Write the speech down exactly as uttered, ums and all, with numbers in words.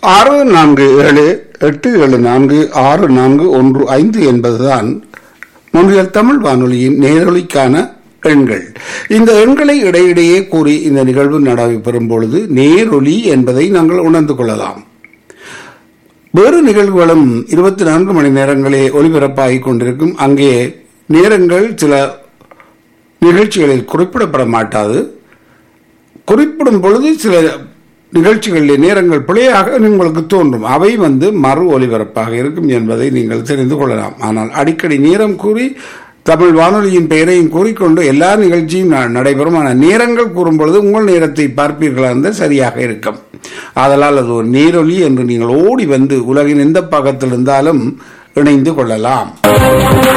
ஆறு நான்கு ஏழு எட்டு ஏழு நான்கு ஆறு நான்கு ஒன்று ஐந்து என்பதுதான் மொழியல் தமிழ் வானொலியின் நேரொலிக்கான எண்கள். இந்த எண்களை இடையிடையே கூறி இந்த நிகழ்வு நடைபெறும் பொழுது நேரொலி என்பதை நாங்கள் உணர்ந்து கொள்ளலாம். வேறு நிகழ்வுகளும் இருபத்தி நான்கு மணி நேரங்களே ஒலிபரப்பாகிக் கொண்டிருக்கும். அங்கே நேரங்கள் சில நிகழ்ச்சிகளில் குறிப்பிடப்பட மாட்டாது. குறிப்பிடும் பொழுது சில நிகழ்ச்சிகளில் நேரங்கள் பிழையாக உங்களுக்கு தோன்றும். அவை வந்து மறு ஒலிபரப்பாக இருக்கும் என்பதை நீங்கள் தெரிந்து கொள்ளலாம். ஆனால் அடிக்கடி நேரம் கூறி தமிழ் வானொலியின் பெயரையும் கூறிக்கொண்டு எல்லா நிகழ்ச்சியும் நடைபெறும். ஆனால் நேரங்கள் கூறும் பொழுது உங்கள் நேரத்தை பார்ப்பீர்களா இருந்தால் சரியாக இருக்கும். ஆதலால் அது ஒரு நேரொலி என்று நீங்கள் ஓடி வந்து உலகின் எந்த பக்கத்தில் இருந்தாலும் இணைந்து கொள்ளலாம்.